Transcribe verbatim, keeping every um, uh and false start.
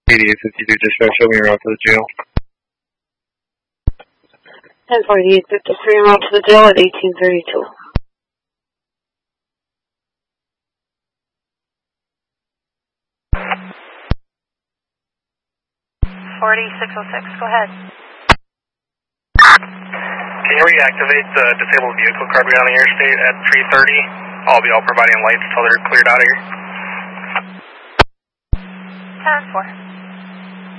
eighty-eight fifty-two dispatch, show me around to the jail. ten forty-eight fifty-three, around to the jail at eighteen thirty-two. forty-six oh six, go ahead. Can you reactivate the disabled vehicle car being on the interstate at three thirty? I'll be all providing lights until they're cleared out of here. ten four.